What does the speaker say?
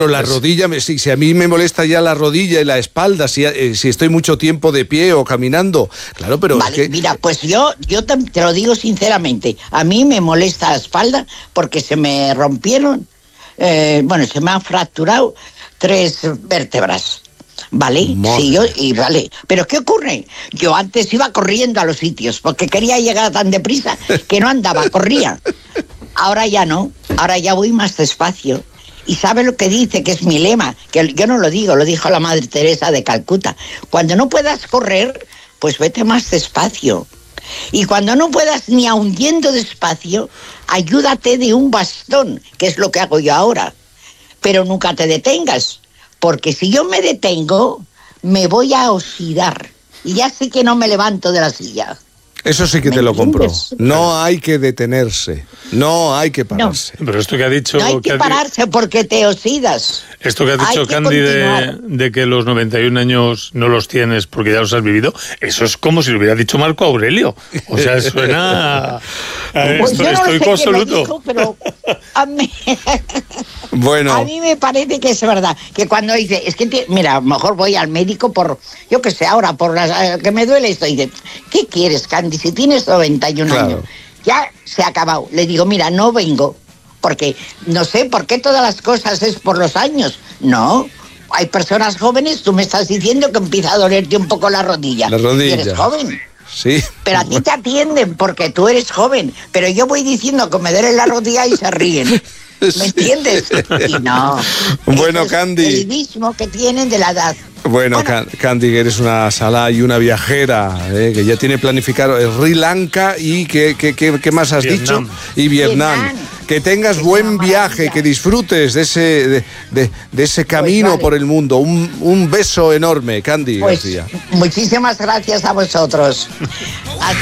La rodilla, si a mí me molesta ya la rodilla y la espalda, si estoy mucho tiempo de pie o caminando, claro, pero vale, es que... Mira, pues yo te lo digo sinceramente, a mí me molesta la espalda porque se me rompieron, se me han fracturado 3 vértebras. ¿Vale? Sí, vale. Pero ¿qué ocurre? Yo antes iba corriendo a los sitios porque quería llegar tan deprisa que no andaba, corría. Ahora ya no, ahora ya voy más despacio. Y sabe lo que dice, que es mi lema, que yo no lo digo, lo dijo la Madre Teresa de Calcuta. Cuando no puedas correr, pues vete más despacio. Y cuando no puedas ni aun yendo despacio, ayúdate de un bastón, que es lo que hago yo ahora. Pero nunca te detengas, porque si yo me detengo, me voy a oxidar. Y ya sé que no me levanto de la silla. Eso sí que te lo compro. No hay que detenerse, no hay que pararse. No. Pero esto que ha dicho... No hay que pararse porque te oxidas. Esto que ha dicho Candy de que los 91 años no los tienes porque ya los has vivido, eso es como si lo hubiera dicho Marco Aurelio. O sea, suena... Pues estoy absoluto. Dijo, pero a mí... Bueno. A mí me parece que es verdad, que cuando dice, es que, mira, a lo mejor voy al médico por, yo qué sé, ahora, por que me duele esto, y dice, ¿qué quieres, Candy? Si tienes 91 años, ya se ha acabado. Le digo, mira, no vengo, porque no sé por qué todas las cosas es por los años. No, hay personas jóvenes, tú me estás diciendo que empieza a dolerte un poco la rodilla. La rodilla. Y eres joven. Sí. Pero a ti te atienden porque tú eres joven, pero yo voy diciendo que me duele la rodilla y se ríen. ¿Me entiendes? Y no. Bueno, Candy. El mismo que tienen de la edad. Bueno, Candy, eres una salá y una viajera, que ya tiene planificado Sri Lanka y ¿qué más has dicho? Y Vietnam. Que tengas buen viaje, que disfrutes de ese camino por el mundo. Un beso enorme, Candy García. Muchísimas gracias a vosotros.